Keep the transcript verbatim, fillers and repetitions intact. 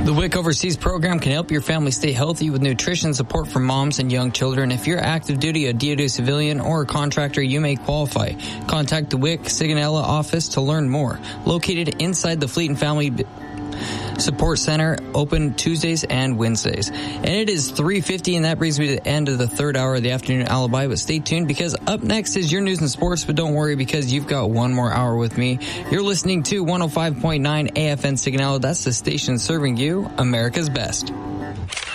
The WIC Overseas program can help your family stay healthy with nutrition support for moms and young children. If you're active duty, a D O D civilian, or a contractor, you may qualify. Contact the WIC Sigonella office to learn more. Located inside the Fleet and Family Support Center, open Tuesdays and Wednesdays. And it is three fifty, and that brings me to the end of the third hour of the Afternoon Alibi. But stay tuned, because up next is your news and sports. But don't worry, because you've got one more hour with me. You're listening to one oh five point nine A F N Sigonella. That's the station serving you America's best.